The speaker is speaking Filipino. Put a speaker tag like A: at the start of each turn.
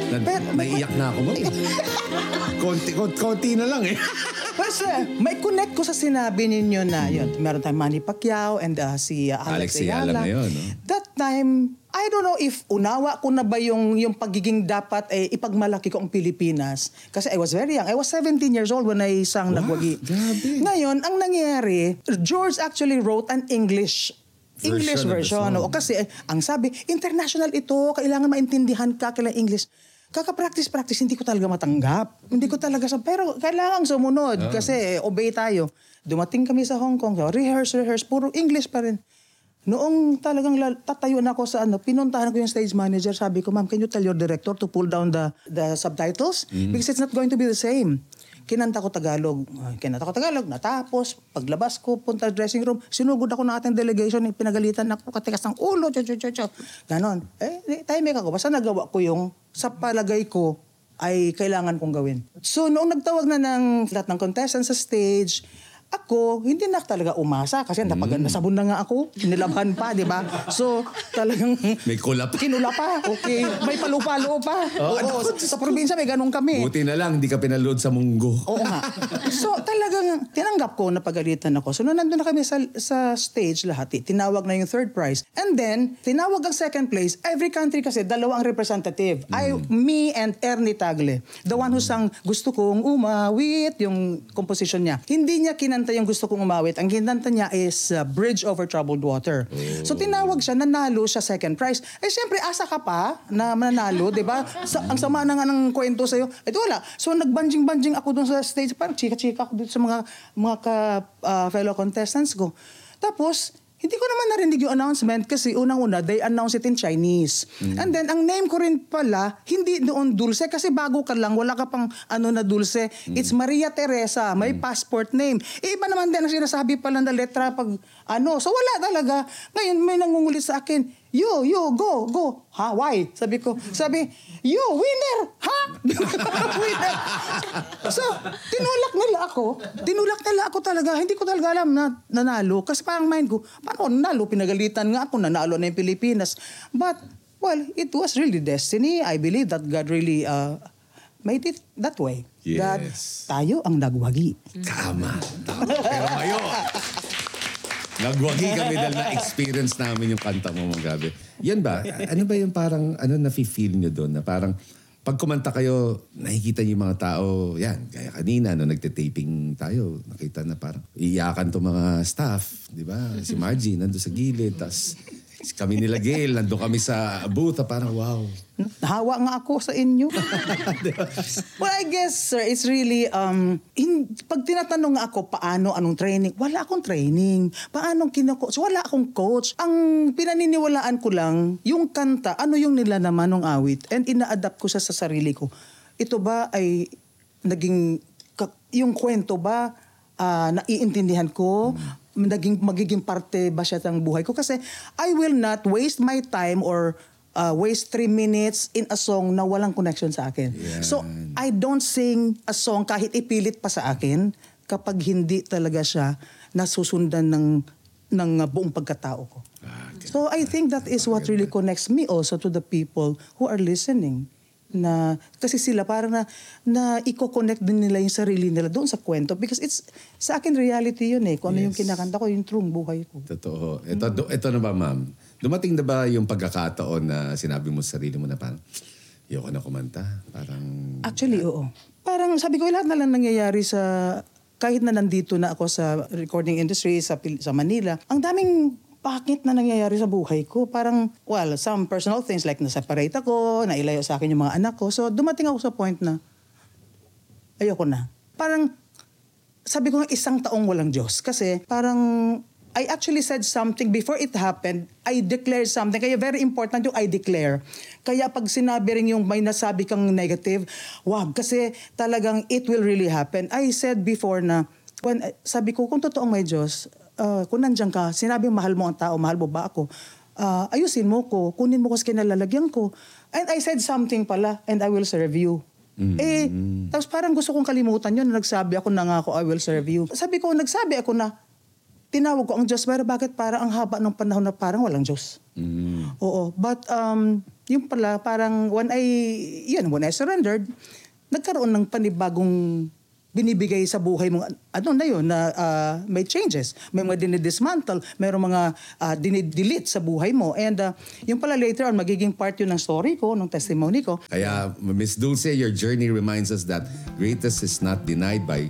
A: Naiiyak na ako, ma'am. Konti na lang eh.
B: Basta, may connect ko sa sinabi ninyo na yun. Meron tayong Manny Pacquiao and si Alex Ayala.
A: Na yun, no?
B: That time, I don't know if unawa ko na ba yung pagiging dapat ipagmalaki ko ang Pilipinas. Kasi I was very young. I was 17 years old when I sang Nagwagi.
A: Grabe.
B: Ngayon, ang nangyari, George actually wrote an English version. O kasi, ang sabi, international ito, kailangan maintindihan ka, kailangan English. Kaka-practice, hindi ko talaga matanggap. Hindi ko talaga pero kailangan sumunod kasi obey tayo. Dumating kami sa Hong Kong, rehearse, puro English pa rin. Noong talagang tatayo na ako sa pinuntahan ko yung stage manager, sabi ko, ma'am, can you tell your director to pull down the subtitles? Because it's not going to be the same. Kinanta ko Tagalog, natapos, paglabas ko, punta sa dressing room, sinugod ako ng ating delegation, pinagalitan ako, katikas ng ulo, ganon. Tahimik ako, basta nagawa ko yung sa palagay ko ay kailangan kong gawin. So noong nagtawag na ng lahat ng contestants sa stage, ako, hindi na talaga umasa kasi nasabon na nga ako, nilaban pa, di ba? So, talagang...
A: May kulap.
B: Kinula pa, okay. May palu-palo pa. Oo, sa probinsya may ganun kami.
A: Buti na lang, hindi ka pinaload sa munggo.
B: Oo nga. So, talagang tinanggap ko na pagalitan ako. So, nandun na kami sa stage lahat, tinawag na yung third prize. And then, tinawag ang second place. Every country kasi, dalawa ang representative. Me and Ernie Tagle. The one who sang Gusto Kong Umawit, yung composition niya. Hindi niya kinanta yung Gusto Kong Umawit. Ang kinanta niya is Bridge Over Troubled Water. So tinawag siya, nanalo siya second prize. Siyempre, asa ka pa na mananalo, di ba? Ang sama na nga ng kwento sa'yo. Ito wala. So nagbanjing-banjing ako dun sa stage. Parang chika-chika ako dun sa mga fellow contestants ko. Tapos, hindi ko naman narinig yung announcement kasi unang-una, they announced it in Chinese. And then, ang name ko rin pala, hindi doon Dulce kasi bago ka lang, wala ka pang na Dulce. It's Maria Teresa, may passport name. Iba naman din ang sinasabi pala na letra pag So wala talaga. Ngayon, may nangungulit sa akin, yo, go. Ha, why? Sabi, yo, winner! Ha? Winner! So, tinulak nila ako talaga. Hindi ko talaga alam na nanalo. Kasi parang mind ko, paano ako nanalo? Pinagalitan nga ako, nanalo na yung Pilipinas. But, well, it was really destiny. I believe that God really made it that way.
A: Yes.
B: That tayo ang nagwagi.
A: Tama. Pero ngayon, nagwagi kami dahil na-experience namin yung kanta mo, mga gabi. Yan ba? Ano ba yung parang, nafe-feel nyo doon? Na parang, pag kumanta kayo, nakikita niyo yung mga tao, yan, kaya kanina, nagte-taping tayo, nakita na parang, iiyakan to mga staff, di ba? Si Margie, nandun sa gilid, tas kami nila Gail, nandun kami sa booth, parang wow.
B: Nahawa nga ako sa inyo. Well, I guess, sir, it's really, pag tinatanong nga ako, anong training? Wala akong training. Paano kino-coach? Wala akong coach. Ang pinaniniwalaan ko lang, yung kanta, yung nila naman ng awit, and ina-adapt ko sa sarili ko. Ito ba ay naging, yung kwento ba, naiintindihan ko? Magiging parte ba siya ng buhay ko? Kasi I will not waste my time or waste 3 minutes in a song na walang connection sa akin. Yeah. So, I don't sing a song kahit ipilit pa sa akin kapag hindi talaga siya nasusundan ng buong pagkatao ko. Okay. So, I think that is what really connects me also to the people who are listening. Kasi sila parang na i-connect din nila yung sarili nila doon sa kwento because it's sa akin reality yun kung ano yung kinakanta ko, yung true buhay ko.
A: Totoo. Ito na ba, ma'am? Dumating na ba yung pagkakataon na sinabi mo sa sarili mo na parang ayoko na kumanta? Parang
B: actually, oo. Parang sabi ko lahat na lang nangyayari sa kahit na nandito na ako sa recording industry sa Manila, ang daming bakit na nangyayari sa buhay ko? Parang, some personal things like na-separate ako, nailayo sa akin yung mga anak ko. So, dumating ako sa point na, ayoko na. Parang, sabi ko nga 1 taong walang Diyos. Kasi, parang, I actually said something before it happened. I declared something. Kaya very important yung I declare. Kaya pag sinabi rin yung may nasabi kang negative, wag. Kasi talagang it will really happen. I said before na, sabi ko, kung totoong may Diyos, kung nandiyan ka, sinabi mahal mo ang tao, mahal mo ba ako? Ayusin mo ko, kunin mo ko sa kinalalagyan ko. And I said something pala, and I will serve you. Tapos parang gusto kong kalimutan yun, nagsabi ako na nga ako, I will serve you. Sabi ko, nagsabi ako na, tinawag ko ang Diyos, pero bakit parang ang haba ng panahon na parang walang Diyos? Oo, but yung pala parang when I surrendered, nagkaroon ng panibagong binibigay sa buhay mo, ano na yun, na may changes. May mga dinidismantle, mayroong mga dinidelete sa buhay mo. And yung pala later on, magiging part yun ng story ko, ng testimony ko.
A: Kaya, Miss Dulce, your journey reminds us that greatness is not denied by